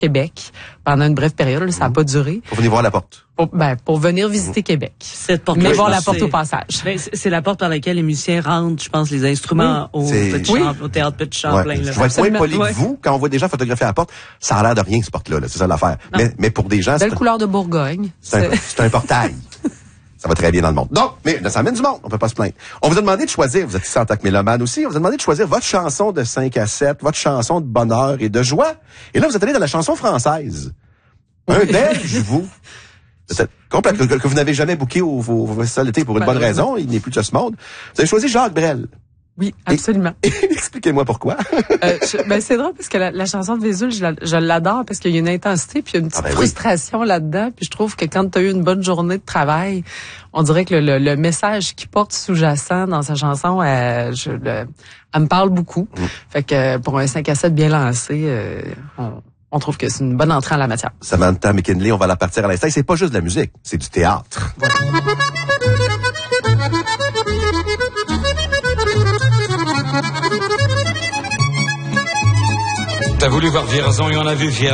Québec pendant une brève période. Là, ça n'a pas duré. Pour venir voir la porte. Pour venir visiter Québec. Cette porte Mais voir la porte au passage. C'est la porte par laquelle les musiciens rentrent, je pense, les instruments au Théâtre Petit Champlain. Je vais être moins poli que vous. Quand on voit des gens photographier à la porte, ça a l'air de rien, ce porte-là. C'est ça l'affaire. Mais pour des gens... Belle couleur de Bourgogne. C'est un portail. Ça va très bien dans le monde. Donc, mais ça amène du monde, on peut pas se plaindre. On vous a demandé de choisir, vous êtes ici en tant que mélomane aussi, on vous a demandé de choisir votre chanson de 5 à 7, votre chanson de bonheur et de joie. Et là, vous êtes allé dans la chanson française. Un Belge, vous. Complète, que vous n'avez jamais booké au Festival d'été pour une bonne raison, il n'est plus de ce monde. Vous avez choisi Jacques Brel. Oui, absolument. Expliquez-moi pourquoi. C'est drôle parce que la chanson de Vézul, je l'adore parce qu'il y a une intensité puis il y a une petite frustration là-dedans. Puis je trouve que quand tu as eu une bonne journée de travail, on dirait que le message qui porte sous-jacent dans sa chanson, elle me parle beaucoup. Fait que pour un 5 à 7 bien lancé, on trouve que c'est une bonne entrée en la matière. Samantha McKinley, on va la partir à l'instant. C'est pas juste de la musique, c'est du théâtre. Voilà. T'as voulu voir Vierzon et on a vu Vierzon.